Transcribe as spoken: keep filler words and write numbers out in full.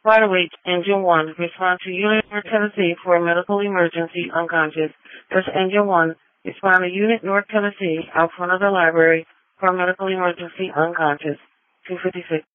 Water H, Engine one, respond to Unit North Tennessee for a medical emergency, unconscious. First Engine one, respond to Unit North Tennessee out front of the library for a medical emergency, unconscious. two fifty-six.